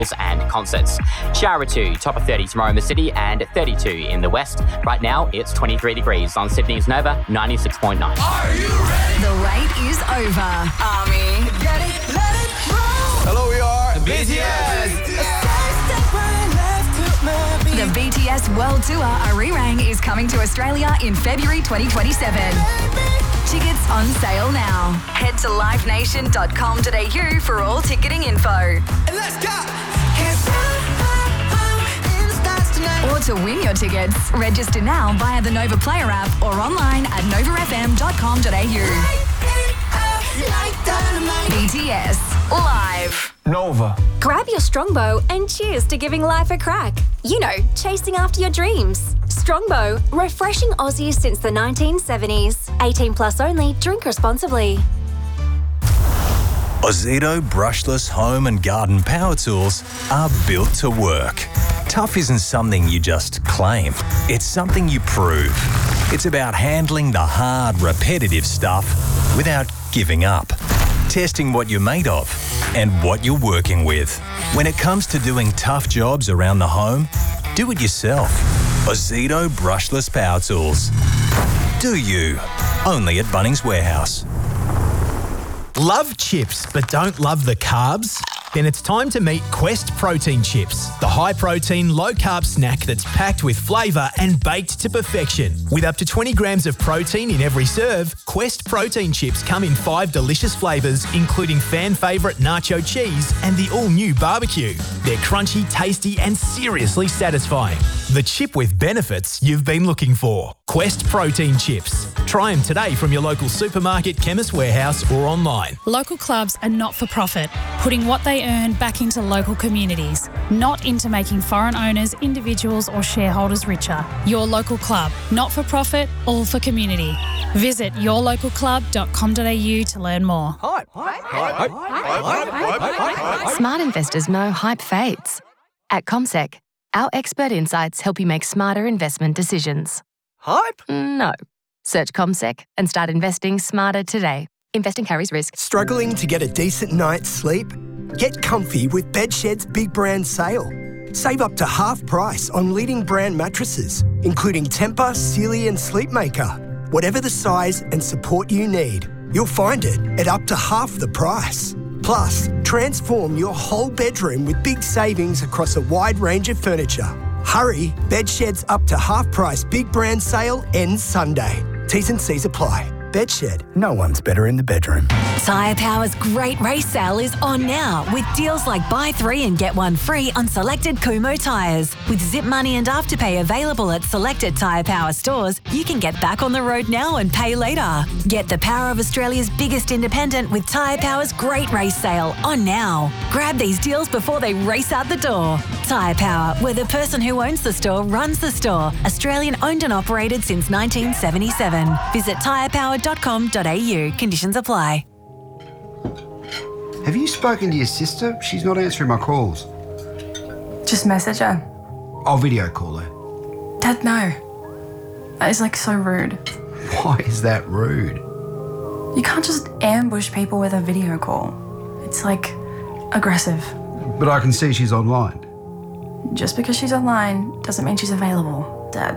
and concerts. Shower 2, top of 30 tomorrow in the city and 32 in the west. Right now, it's 23 degrees on Sydney's Nova 96.9. Are you ready? The wait is over. Army, Get it, let it roll. Hello, we are BTS. the BTS World Tour Arirang is coming to Australia in February 2027. Tickets on sale now. Head to livenation.com.au for all ticketing info. And let's go. Or to win your tickets, register now via the Nova Player app or online at novafm.com.au. BTS Live. Nova. Grab your Strongbow and cheers to giving life a crack. You know, chasing after your dreams. Strongbow, refreshing Aussies since the 1970s. 18 plus only, drink responsibly. Ozito brushless home and garden power tools are built to work. Tough isn't something you just claim. It's something you prove. It's about handling the hard, repetitive stuff without giving up. Testing what you're made of and what you're working with. When it comes to doing tough jobs around the home, do it yourself. Ozito brushless power tools. Do you? Only at Bunnings Warehouse. Love chips but don't love the carbs? Then it's time to meet Quest Protein Chips, the high-protein, low-carb snack that's packed with flavour and baked to perfection. With up to 20 grams of protein in every serve, Quest Protein Chips come in 5 delicious flavours, including fan-favourite nacho cheese and the all-new barbecue. They're crunchy, tasty and seriously satisfying. The chip with benefits you've been looking for. Quest Protein Chips. Try them today from your local supermarket, Chemist Warehouse or online. Local clubs are not for profit, putting what they earn back into local communities, not into making foreign owners, individuals or shareholders richer. Your local club, not for profit, all for community. Visit yourlocalclub.com.au to learn more. Smart investors know hype fades. At CommSec, our expert insights help you make smarter investment decisions. Hype? No. Search CommSec and start investing smarter today. Investing carries risk. Struggling to get a decent night's sleep? Get comfy with Bedshed's big brand sale. Save up to half price on leading brand mattresses, including Tempur, Sealy and Sleepmaker. Whatever the size and support you need, you'll find it at up to half the price. Plus, transform your whole bedroom with big savings across a wide range of furniture. Hurry, Bedshed's up to half price big brand sale ends Sunday. T's and C's apply. Bedshed, no one's better in the bedroom. Tyre Power's great race sale is on now with deals like buy 3 and get 1 free on selected Kumo tyres. With Zip Money and Afterpay available at selected Tyre Power stores, you can get back on the road now and pay later. Get the power of Australia's biggest independent with Tyre Power's great race sale on now. Grab these deals before they race out the door. Tyre Power, where the person who owns the store runs the store. Australian owned and operated since 1977. Visit tyrepower.com.au. Conditions apply. Have you spoken to your sister? She's not answering my calls. Just message her. I'll video call her. Dad, no. That is so rude. Why is that rude? You can't just ambush people with a video call. It's aggressive. But I can see she's online. Just because she's online doesn't mean she's available, Dad.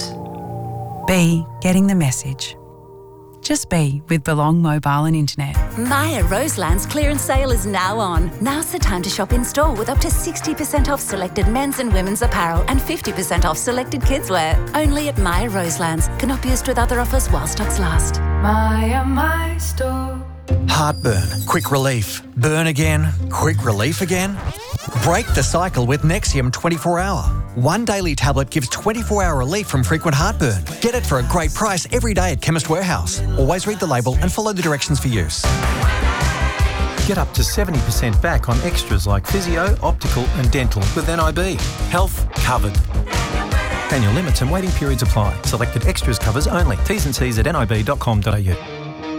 B, getting the message. Just be with Belong Mobile and Internet. Maya Roseland's clearance sale is now on. Now's the time to shop in store with up to 60% off selected men's and women's apparel and 50% off selected kids wear. Only at Maya Roseland's. Cannot be used with other offers while stocks last. Maya, my store. Heartburn, quick relief. Burn again, quick relief again. Break the cycle with Nexium 24-hour. One daily tablet gives 24-hour relief from frequent heartburn. Get it for a great price every day at Chemist Warehouse. Always read the label and follow the directions for use. Get up to 70% back on extras like physio, optical and dental with NIB. Health covered. Annual limits and waiting periods apply. Selected extras covers only. T's and C's at nib.com.au.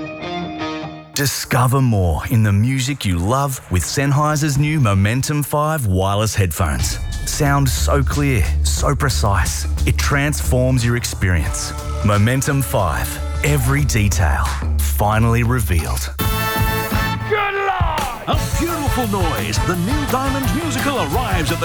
Discover more in the music you love with Sennheiser's new Momentum 5 wireless headphones. Sound so clear, so precise, it transforms your experience. Momentum 5, every detail, finally revealed. Good Lord! A beautiful noise. The new Diamonds musical arrives at the